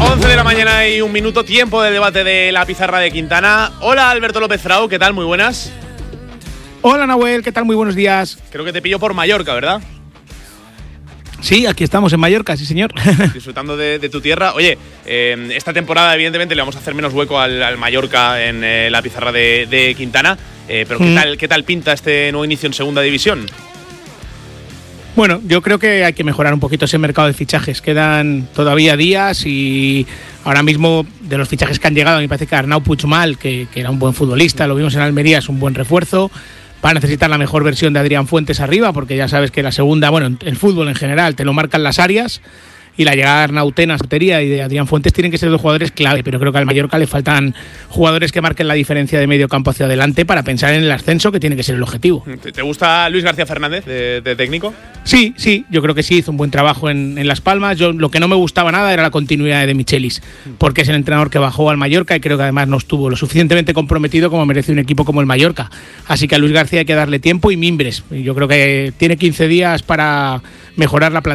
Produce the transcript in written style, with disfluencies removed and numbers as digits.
11 de la mañana y 1 minuto, tiempo de debate de la pizarra de Quintana. Hola, Alberto López Frau, ¿qué tal? Muy buenas. Hola, Nahuel, ¿qué tal? Muy buenos días. Creo que te pillo por Mallorca, ¿verdad? Sí, aquí estamos en Mallorca, sí señor. Disfrutando de tu tierra. Oye, esta temporada evidentemente le vamos a hacer menos hueco al Mallorca en la pizarra de Quintana, pero ¿qué tal pinta este nuevo inicio en segunda división? Bueno, yo creo que hay que mejorar un poquito ese mercado de fichajes. Quedan todavía días y ahora mismo de los fichajes que han llegado, a mí me parece que Arnau Puigmal, que era un buen futbolista, lo vimos en Almería, es un buen refuerzo. Va a necesitar la mejor versión de Adrián Fuentes arriba, porque ya sabes que la segunda, bueno, el fútbol en general te lo marcan las áreas, y la llegada de Arnau Tenas y de Adrián Fuentes tienen que ser dos jugadores clave, pero creo que al Mallorca le faltan jugadores que marquen la diferencia de medio campo hacia adelante para pensar en el ascenso, que tiene que ser el objetivo. ¿Te gusta Luis García Fernández de técnico? Sí, yo creo que sí, hizo un buen trabajo en Las Palmas. Yo lo que no me gustaba nada era la continuidad de Michelis, porque es el entrenador que bajó al Mallorca y creo que además no estuvo lo suficientemente comprometido como merece un equipo como el Mallorca. Así que a Luis García hay que darle tiempo y mimbres. Yo creo que tiene 15 días para mejorar la plantilla.